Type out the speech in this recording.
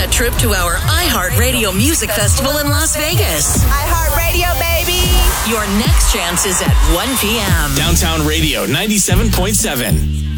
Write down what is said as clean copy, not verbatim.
a trip to our iHeartRadio Music Festival in Las Vegas. iHeartRadio, baby! Your next chance is at 1 p.m. Downtown Radio 97.7.